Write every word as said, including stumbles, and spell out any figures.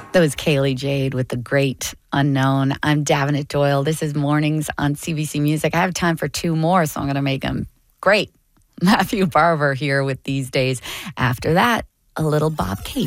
That was Kaylee Jade with The Great Unknown. I'm Davenant Doyle. This is Mornings on C B C Music. I have time for two more, so I'm going to make them great. Matthew Barber here with These Days. After that, a little Bob Cape.